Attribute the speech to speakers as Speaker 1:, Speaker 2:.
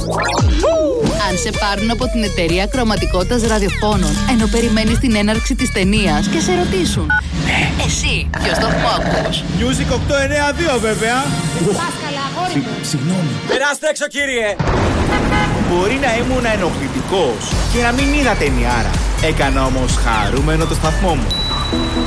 Speaker 1: Αν σε πάρουν από την εταιρεία κρωματικότητας ραδιοφώνων, ενώ περιμένεις την έναρξη της ταινίας και σε ρωτήσουν, εσύ ποιο σταθμό ακούς?
Speaker 2: Music 892 βέβαια.
Speaker 3: Πάσκαλα, αγόρι μου.
Speaker 2: Συγγνώμη.
Speaker 4: Περάστε έξω, κύριε.
Speaker 2: Μπορεί να ήμουν ενοχλητικός και να μην είδα ταινιάρα. Έκανα όμως χαρούμενο το σταθμό μου.